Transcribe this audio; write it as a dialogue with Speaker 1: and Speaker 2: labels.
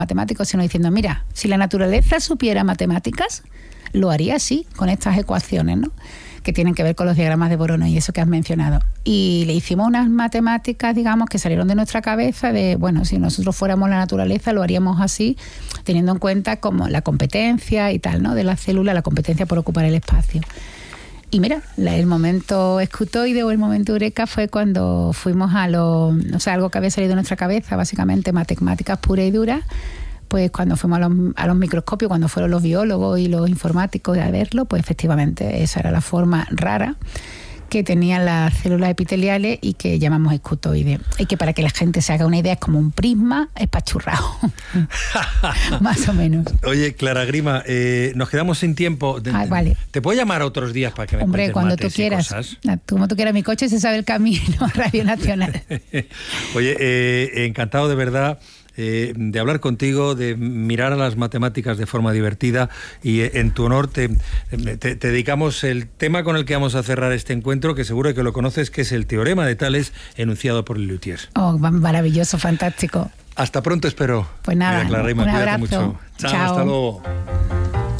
Speaker 1: matemáticos, sino diciendo, mira, si la naturaleza supiera matemáticas, lo haría así, con estas ecuaciones, ¿no?, que tienen que ver con los diagramas de Voronoi y eso que has mencionado. Y le hicimos unas matemáticas, digamos, que salieron de nuestra cabeza de, bueno, si nosotros fuéramos la naturaleza, lo haríamos así, teniendo en cuenta como la competencia y tal, ¿no?, de la célula, la competencia por ocupar el espacio. Y mira, el momento escutoide o el momento eureka fue cuando fuimos algo que había salido de nuestra cabeza, básicamente matemáticas puras y duras, pues cuando fuimos a los microscopios, cuando fueron los biólogos y los informáticos a verlo, pues efectivamente esa era la forma rara que tenían las células epiteliales y que llamamos escutoide. Y que para que la gente se haga una idea es como un prisma espachurrado. Más o menos.
Speaker 2: Oye, Clara Grima, nos quedamos sin tiempo.
Speaker 1: Vale.
Speaker 2: ¿Te puedo llamar otros días para que me cuentes
Speaker 1: cuando
Speaker 2: mates
Speaker 1: tú quieras.
Speaker 2: y cosas?
Speaker 1: Como tú quieras, mi coche se sabe el camino a Radio Nacional.
Speaker 2: Oye, encantado de verdad de hablar contigo, de mirar a las matemáticas de forma divertida, y en tu honor te dedicamos el tema con el que vamos a cerrar este encuentro, que seguro que lo conoces, que es el teorema de Tales enunciado por Lioutier.
Speaker 1: Oh, maravilloso, fantástico.
Speaker 2: Hasta pronto, espero.
Speaker 1: Pues nada,
Speaker 2: Clara Grima,
Speaker 1: un
Speaker 2: cuídate
Speaker 1: abrazo.
Speaker 2: mucho. Chao, hasta luego.